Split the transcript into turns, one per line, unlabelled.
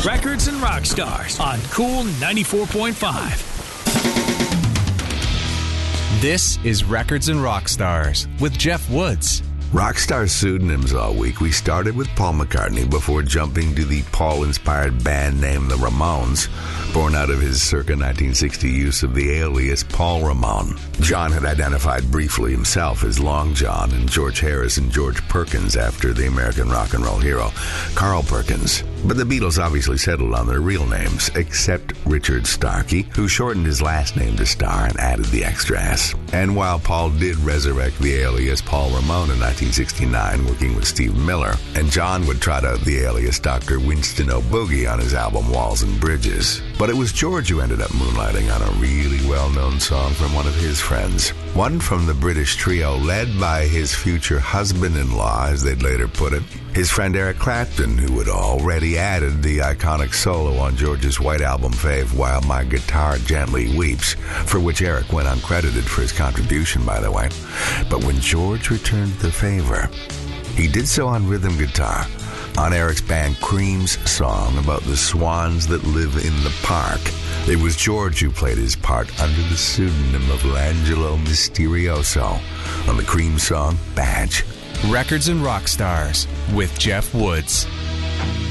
Records and Rock Stars on Cool 94.5.
This is Records and Rock Stars with Jeff Woods.
Rockstar pseudonyms all week. We started with Paul McCartney before jumping to the Paul-inspired band name The Ramones, born out of his circa 1960 use of the alias Paul Ramon. John had identified briefly himself as Long John, and George Harrison George Perkins after the American rock and roll hero Carl Perkins. But the Beatles obviously settled on their real names, except Richard Starkey, who shortened his last name to Starr and added the extra S. And while Paul did resurrect the alias Paul Ramon in 1969, working with Steve Miller, and John would trot out the alias Dr. Winston O'Boogie on his album Walls and Bridges. But it was George who ended up moonlighting on a really well-known song from one of his friends. One from the British trio led by his future husband-in-law, as they'd later put it, his friend Eric Clapton, who had already added the iconic solo on George's White Album fave, While My Guitar Gently Weeps, for which Eric went uncredited for his contribution, by the way. But when George returned the favor, he did so on rhythm guitar, on Eric's band Cream's song about the swans that live in the park. It was George who played his part under the pseudonym of L'Angelo Misterioso on the Cream song Badge.
Records and Rock Stars with Jeff Woods.